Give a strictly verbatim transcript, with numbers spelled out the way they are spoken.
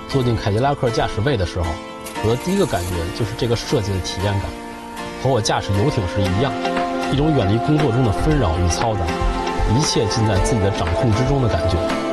坐进凯迪拉克驾驶位的时候，我的第一个感觉就是这个设计的体验感，和我驾驶游艇时一样，一种远离工作中的纷扰与嘈杂，一切尽在自己的掌控之中的感觉。